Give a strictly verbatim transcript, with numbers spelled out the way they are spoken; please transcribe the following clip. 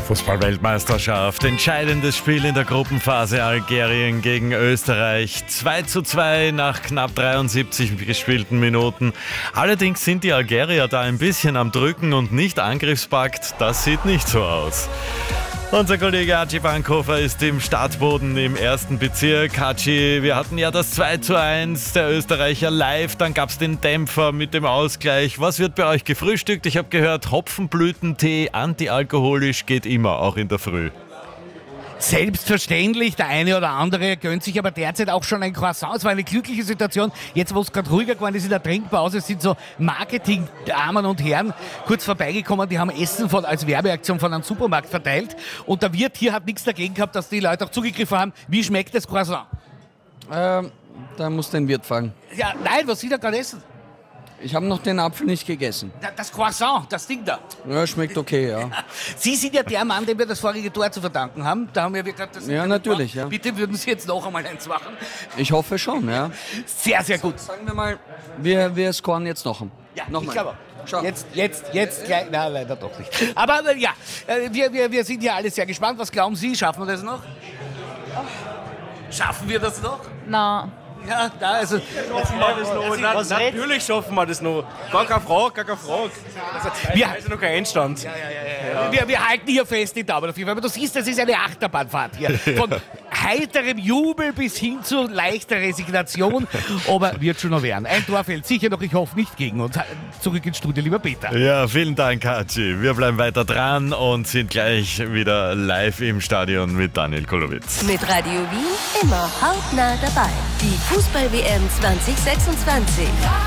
Fußball-Weltmeisterschaft. Entscheidendes Spiel in der Gruppenphase. Algerien gegen Österreich. zwei zu zwei nach knapp dreiundsiebzig gespielten Minuten. Allerdings sind die Algerier da ein bisschen am Drücken und nicht angriffspackt. Das sieht nicht so aus. Unser Kollege Haji Bankhofer ist im Startboden im ersten Bezirk. Haji, wir hatten ja das zwei zu eins der Österreicher live, dann gab es den Dämpfer mit dem Ausgleich. Was wird bei euch gefrühstückt? Ich habe gehört, Hopfenblütentee, antialkoholisch, geht immer, auch in der Früh. Selbstverständlich, der eine oder andere gönnt sich aber derzeit auch schon ein Croissant. Es war eine glückliche Situation. Jetzt, wo es gerade ruhiger geworden ist in der Trinkpause, sind so Marketing-Damen und Herren kurz vorbeigekommen. Die haben Essen von, als Werbeaktion von einem Supermarkt verteilt. Und der Wirt hier hat nichts dagegen gehabt, dass die Leute auch zugegriffen haben. Wie schmeckt das Croissant? Ähm, da muss den Wirt fragen. Ja, nein, was Sie da gerade essen? Ich habe noch den Apfel nicht gegessen. Das Croissant, das Ding da. Ja, schmeckt okay, ja. Sie sind ja der Mann, dem wir das vorige Tor zu verdanken haben. Da haben wir gerade das. Ja, natürlich, ja. Bitte würden Sie jetzt noch einmal eins machen. Ich hoffe schon, ja. Sehr, sehr gut. Sagen wir mal, wir, wir scoren jetzt noch. Ja, noch ich mal. glaube. Schau. Jetzt, jetzt, jetzt gleich. Nein, leider doch nicht. Aber äh, ja, äh, wir, wir, wir sind ja alle sehr gespannt. Was glauben Sie? Schaffen wir das noch? Schaffen wir das noch? Nein. Ja, da, also. Schaffen wir das noch? Na, natürlich schaffen wir das noch. Gar keine Frage, gar keine Frage. Wir, Da ist ja noch kein Endstand. ja, ja, ja, ja. Wir, wir halten hier fest die Daumen auf jeden Fall. Aber du siehst, das ist eine Achterbahnfahrt hier. Von heiterem Jubel bis hin zu leichter Resignation. Aber wird schon noch werden. Ein Tor fällt sicher noch, ich hoffe nicht gegen uns. Zurück ins Studio, lieber Peter. Ja, vielen Dank, Haji. Wir bleiben weiter dran und sind gleich wieder live im Stadion mit Daniel Kolowitz. Mit Radio Wien immer hautnah dabei. Die Fußball-W M zwanzig sechsundzwanzig.